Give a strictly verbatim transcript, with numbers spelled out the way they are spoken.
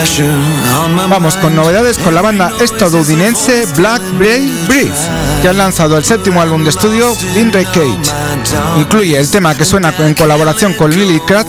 Vamos con novedades con la banda estadounidense Blackberry Breeze, que han lanzado el séptimo álbum de estudio In the Cage. Incluye el tema que suena en colaboración con Lily Kratz,